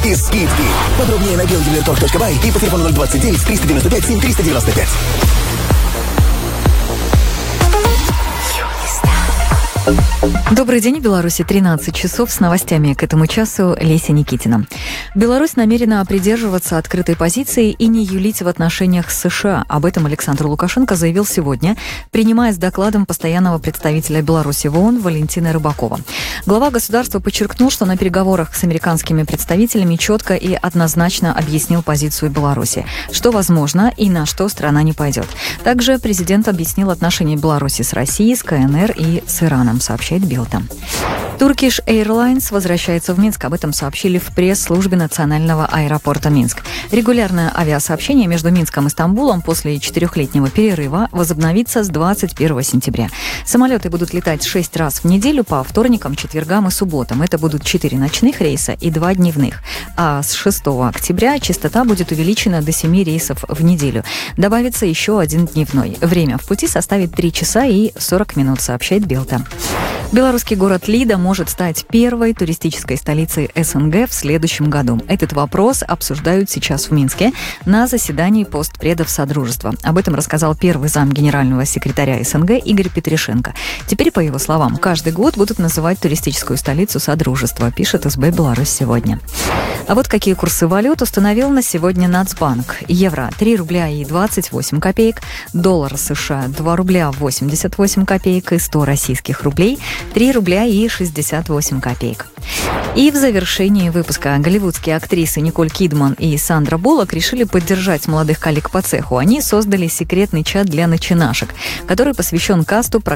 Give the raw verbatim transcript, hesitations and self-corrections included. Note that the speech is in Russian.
и скидки. Подробнее на белдилертор точка бай и по телефону ноль двадцать девять триста девяносто пять семь триста девяносто пять. Добрый день, в Беларуси тринадцать часов с новостями к этому часу. Леся Никитина. Беларусь намерена придерживаться открытой позиции и не юлить в отношениях с США. Об этом Александр Лукашенко заявил сегодня, принимая с докладом постоянного представителя Беларуси в ООН Валентина Рыбакова. Глава государства подчеркнул, что на переговорах с американскими представителями четко и однозначно объяснил позицию Беларуси, что возможно и на что страна не пойдет. Также президент объяснил отношения Беларуси с Россией, с КНР и с Ираном, сообщает Билта. Turkish Airlines возвращается в Минск. Об этом сообщили в пресс-службе Национального аэропорта Минск. Регулярное авиасообщение между Минском и Стамбулом после четырехлетнего перерыва возобновится с двадцать первого сентября. Самолеты будут летать шесть раз в неделю по вторникам, четвергам и субботам. Это будут четыре ночных рейса и два дневных. А с шестого октября частота будет увеличена до семи рейсов в неделю. Добавится еще один дневной. Время в пути составит три часа и сорок минут, сообщает Билта. Белорусский город Лида может стать первой туристической столицей СНГ в следующем году. Этот вопрос обсуждают сейчас в Минске на заседании постпредов Содружества. Об этом рассказал первый зам генерального секретаря СНГ Игорь Петришенко. Теперь, по его словам, каждый год будут называть туристическую столицу Содружества, пишет СБ «Беларусь сегодня». А вот какие курсы валют установил на сегодня Нацбанк. Евро – три рубля и двадцать восемь копеек, доллар США – два рубля восемьдесят восемь копеек и сто российских рублей – три рубля и шестьдесят восемь копеек. И в завершении выпуска голливудские актрисы Николь Кидман и Сандра Буллок решили поддержать молодых коллег по цеху. Они создали секретный чат для начинашек, который посвящен касту